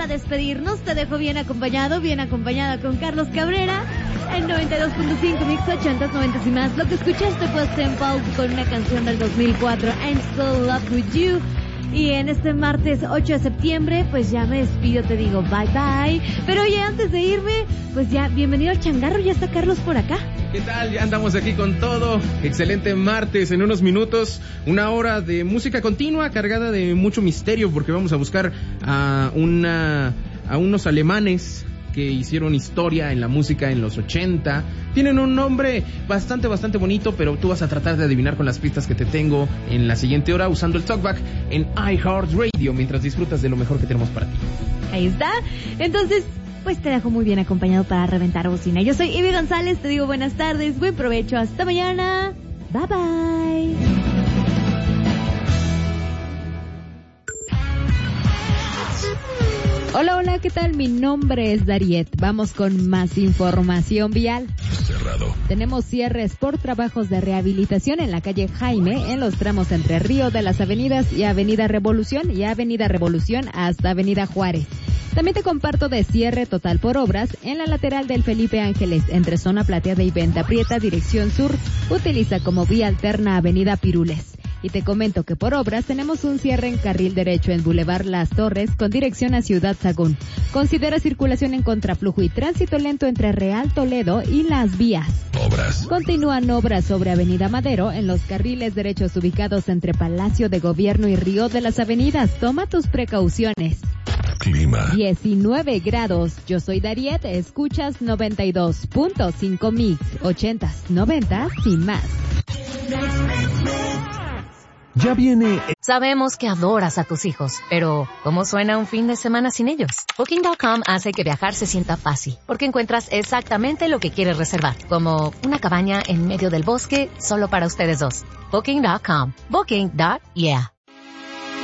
para despedirnos. Te dejo bien acompañada con Carlos Cabrera en 92.5 Mix 80s, 90s y más. Lo que escuchaste fue Temple con una canción del 2004, I'm Still in Love With You. Y en este martes 8 de septiembre, pues ya me despido, te digo bye bye. Pero oye, antes de irme, pues ya, bienvenido al changarro, ya está Carlos por acá. ¿Qué tal? Ya andamos aquí con todo. Excelente martes, en unos minutos, una hora de música continua cargada de mucho misterio, porque vamos a buscar a unos alemanes que hicieron historia en la música en los 80. Tienen un nombre bastante bonito, pero tú vas a tratar de adivinar con las pistas que te tengo en la siguiente hora usando el Talkback en iHeartRadio mientras disfrutas de lo mejor que tenemos para ti. Ahí está. Entonces, pues te dejo muy bien acompañado para reventar bocina. Yo soy Ivy González, te digo buenas tardes, buen provecho, hasta mañana. Bye bye. Hola, ¿qué tal? Mi nombre es Dariet. Vamos con más información vial. Cerrado. Tenemos cierres por trabajos de rehabilitación en la calle Jaime, en los tramos entre Río de las Avenidas y Avenida Revolución hasta Avenida Juárez. También te comparto de cierre total por obras en la lateral del Felipe Ángeles, entre Zona Plateada y Venta Prieta, dirección sur. Utiliza como vía alterna Avenida Pirules. Y te comento que por obras tenemos un cierre en carril derecho en Boulevard Las Torres con dirección a Ciudad Sagún. Considera circulación en contraflujo y tránsito lento entre Real Toledo y Las Vías. Obras. Continúan obras sobre Avenida Madero en los carriles derechos ubicados entre Palacio de Gobierno y Río de las Avenidas. Toma tus precauciones. Clima. 19 grados. Yo soy Dariet, escuchas 92.5 Mix, 80s, 90s y más. Ya viene. Sabemos que adoras a tus hijos, pero ¿cómo suena un fin de semana sin ellos? Booking.com hace que viajar se sienta fácil, porque encuentras exactamente lo que quieres reservar, como una cabaña en medio del bosque solo para ustedes dos. Booking.com. Booking.yeah.